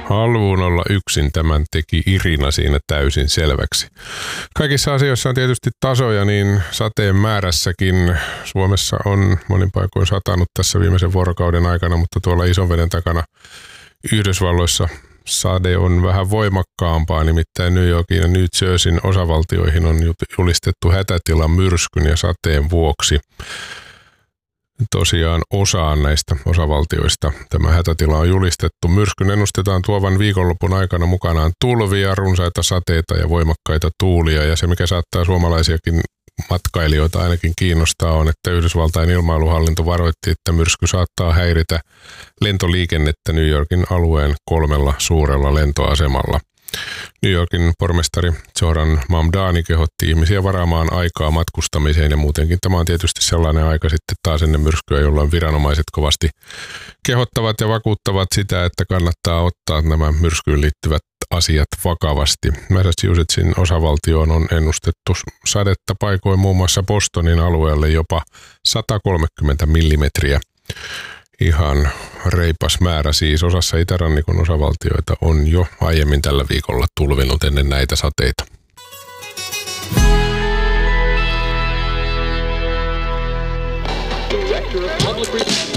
haluun olla yksin, tämän teki Irina siinä täysin selväksi. Kaikissa asioissa on tietysti tasoja, niin sateen määrässäkin. Suomessa on monin paikoin satanut tässä viimeisen vuorokauden aikana, mutta tuolla Isonveden takana Yhdysvalloissa sade on vähän voimakkaampaa, nimittäin New Yorkin ja New Jerseyn osavaltioihin on julistettu hätätila myrskyn ja sateen vuoksi. Tosiaan osaan näistä osavaltioista tämä hätätila on julistettu. Myrskyn ennustetaan tuovan viikonlopun aikana mukanaan tulvia, runsaita sateita ja voimakkaita tuulia. Ja se, mikä saattaa suomalaisiakin matkailijoita ainakin kiinnostaa, on, että Yhdysvaltain ilmailuhallinto varoitti, että myrsky saattaa häiritä lentoliikennettä New Yorkin alueen 3 suurella lentoasemalla. New Yorkin pormestari Zohran Mamdani kehotti ihmisiä varaamaan aikaa matkustamiseen ja muutenkin tämä on tietysti sellainen aika sitten taas ennen myrskyä, jolloin viranomaiset kovasti kehottavat ja vakuuttavat sitä, että kannattaa ottaa nämä myrskyyn liittyvät asiat vakavasti. Massachusettsin osavaltioon on ennustettu sadetta paikoin muun muassa Bostonin alueelle jopa 130 millimetriä. Ihan reipas määrä siis. Osassa itärannikon osavaltioita on jo aiemmin tällä viikolla tulvinut ennen näitä sateita. Director of Public Relations.